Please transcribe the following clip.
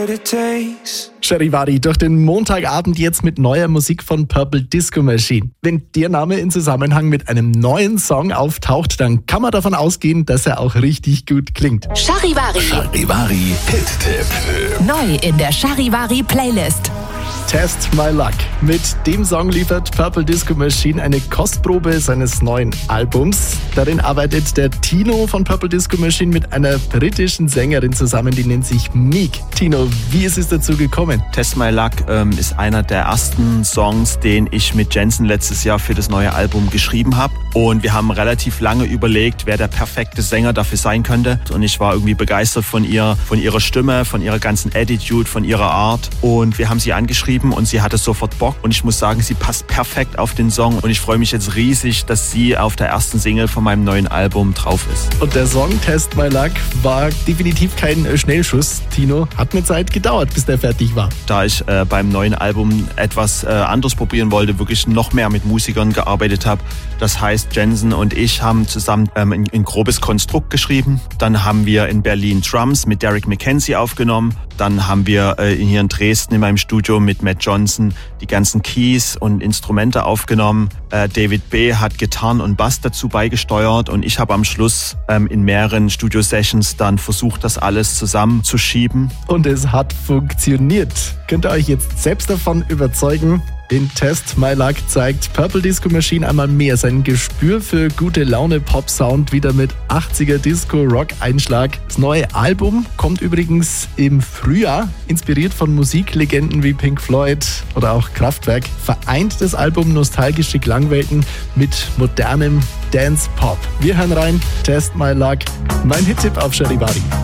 what it takes. Charivari durch den Montagabend jetzt mit neuer Musik von Purple Disco Machine. Wenn der Name in Zusammenhang mit einem neuen Song auftaucht, dann kann man davon ausgehen, dass er auch richtig gut klingt. Charivari. Charivari Hit-Tipp. Neu in der Charivari Playlist. Test My Luck. Mit dem Song liefert Purple Disco Machine eine Kostprobe seines neuen Albums. Darin arbeitet der Tino von Purple Disco Machine mit einer britischen Sängerin zusammen, die nennt sich Meek. Tino, wie ist es dazu gekommen? Test My Luck ist einer der ersten Songs, den ich mit Jensen letztes Jahr für das neue Album geschrieben habe. Und wir haben relativ lange überlegt, wer der perfekte Sänger dafür sein könnte. Und ich war irgendwie begeistert von ihrer Stimme, von ihrer ganzen Attitude, von ihrer Art. Und wir haben sie angeschrieben und sie hatte sofort Bock. Und ich muss sagen, sie passt perfekt auf den Song. Und ich freue mich jetzt riesig, dass sie auf der ersten Single von meinem neuen Album drauf ist. Und der Song Test My Luck war definitiv kein Schnellschuss. Tino, hat eine Zeit gedauert, bis der fertig war. Da ich beim neuen Album etwas anderes probieren wollte, wirklich noch mehr mit Musikern gearbeitet habe. Das heißt, Jensen und ich haben zusammen ein grobes Konstrukt geschrieben. Dann haben wir in Berlin Drums mit Derek McKenzie aufgenommen. Dann haben wir hier in Dresden in meinem Studio mit Matt Johnson die ganzen Keys und Instrumente aufgenommen. David B. hat Gitarren und Bass dazu beigesteuert und ich habe am Schluss in mehreren Studio-Sessions dann versucht, das alles zusammenzuschieben. Und es hat funktioniert. Könnt ihr euch jetzt selbst davon überzeugen? In Test My Luck zeigt Purple Disco Machine einmal mehr sein Gespür für gute Laune Pop-Sound wieder mit 80er Disco-Rock-Einschlag. Das neue Album kommt übrigens im Frühjahr, inspiriert von Musiklegenden wie Pink Floyd oder auch Kraftwerk. Vereint das Album nostalgische Klangwelten mit modernem Dance-Pop. Wir hören rein, Test My Luck, mein Hit-Tipp auf Charivari.